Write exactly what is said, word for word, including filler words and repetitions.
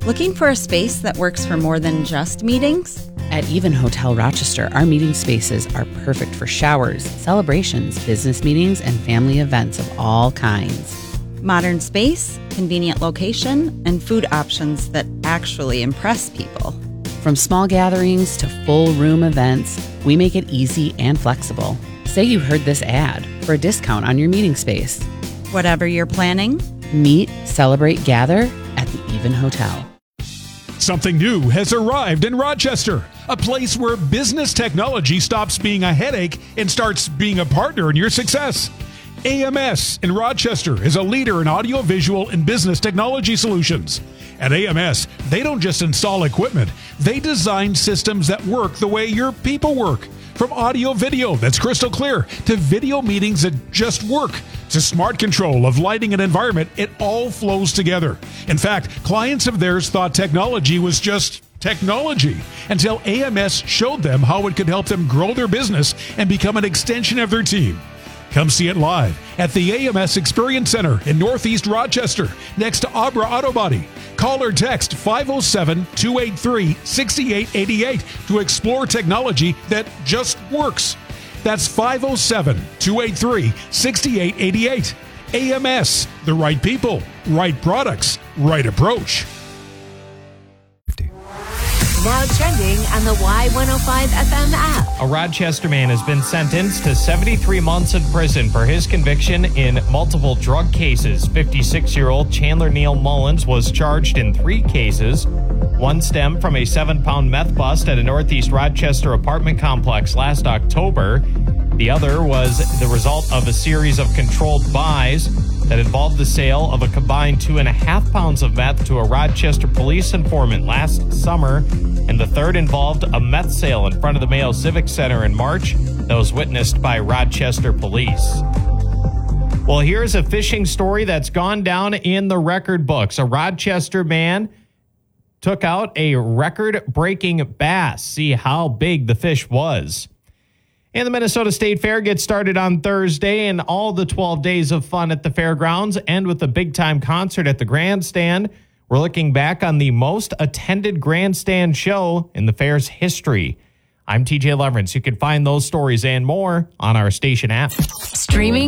Looking for a space that works for more than just meetings? At Even Hotel Rochester, our meeting spaces are perfect for showers, celebrations, business meetings, and family events of all kinds. Modern space, convenient location, and food options that actually impress people. From small gatherings to full room events, we make it easy and flexible. Say you heard this ad for a discount on your meeting space. Whatever you're planning, meet, celebrate, gather at the Even Hotel. Something new has arrived in Rochester, a place where business technology stops being a headache and starts being a partner in your success. A M S in Rochester is a leader in audiovisual and business technology solutions. At A M S, they don't just install equipment, they design systems that work the way your people work. From audio video that's crystal clear to video meetings that just work to smart control of lighting and environment, it all flows together. In fact, clients of theirs thought technology was just technology until A M S showed them how it could help them grow their business and become an extension of their team. Come see it live at the A M S Experience Center in Northeast Rochester, next to Abra Auto Body. Call or text five oh seven, two eight three, six eight eight eight to explore technology that just works. That's five oh seven, two eight three, six eight eight eight. A M S, the right people, right products, right approach. Now trending on the Y one oh five F M app. A Rochester man has been sentenced to seventy-three months in prison for his conviction in multiple drug cases. fifty-six-year-old Chandler Neal Mullins was charged in three cases. One stemmed from a seven-pound meth bust at a Northeast Rochester apartment complex last October. The other was the result of a series of controlled buys that involved the sale of a combined two and a half pounds of meth to a Rochester police informant last summer. And the third involved a meth sale in front of the Mayo Civic Center in March that was witnessed by Rochester police. Well, here's a fishing story that's gone down in the record books. A Rochester man took out a record-breaking bass. See how big the fish was. And the Minnesota State Fair gets started on Thursday, and all the twelve days of fun at the fairgrounds end with a big-time concert at the grandstand. We're looking back on the most attended grandstand show in the fair's history. I'm T J Leverance. You can find those stories and more on our station app. Streaming